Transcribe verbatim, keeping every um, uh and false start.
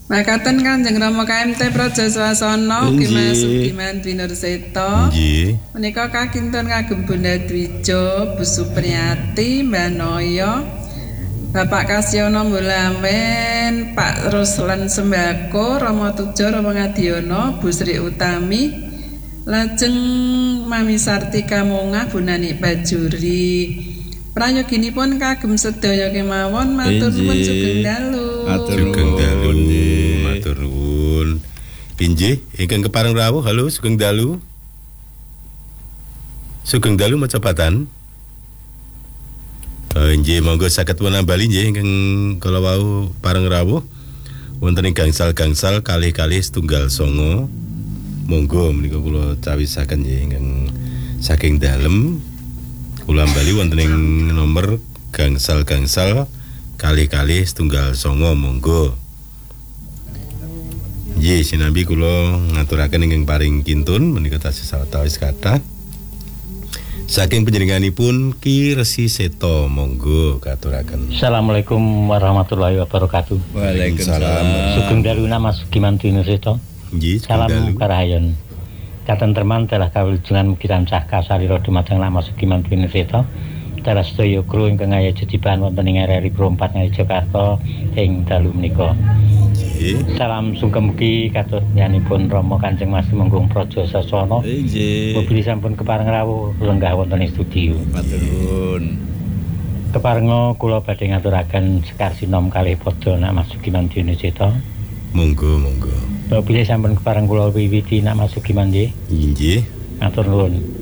Makaten Kanjeng Rama K M T Praja Swasana ugi masuk Giman Dwinurseta. Nggih. Menika kakinten kagem Bunda Dwijo, Bu Supriyati, Mbah Noyo, Bapak Kasyono Mbulamen, Pak Ruslan Sembako, Rama Tujo, Rama Ngadiono, Bu Sri Utami, lajeng Mami Sartika Mongah, Bu Nani Bajuri. Prayoginipun kagem sedaya kemawon matur nuwun sugeng dalu. Sugeng dalu, matur nuwun. Inggih, ingkang kepareng rawuh, halo sugeng dalu. Sugeng dalu macapatan. Oh, inggih monggo saged menambali nggih ingkang kala wau pareng rawuh wonten ing gangsal-gangsal kalih-kalih setunggal songo. Monggo menika kula cawisaken nggih ingkang saking dalem. Kula bali wonten ing nomor gangsal-gangsal kali-kali setunggal songo monggo. Nggih sinambi kula ngaturaken ingkang paring kintun menika tasih sawetawis kathah. Saking panjenenganipun Ki Resi Seto monggo katuraken. Assalamualaikum warahmatullahi wabarakatuh. Waalaikumsalam. Sugeng dalu nama Sugiman Dwinurseta. Nggih, salam karahayon. Katentreman telah kawilujengan mugi tansah kasarira dumateng Lama Sugiman Dwinurseta. Telah sedaya kru ingkang aya jejiban wonten ing R R I Pro empat Ngayogyakarta ing dalu menika. Nggih. Salam sungkem mugi katut nyanipun Rama Kanjeng Mas Tumenggung Praja Swasana. Nggih. Mobil sampun kepareng rawuh lenggah wonten ing studio. Matur nuwun. Keparenga kula badhe ngaturaken sekar sinom kalih padha Nama Sugiman Dwinurseta. Monggo, monggo. Mobil sampun kepareng kula wiwiti Nama Sugiman nggih. Nggih. Matur nuwun.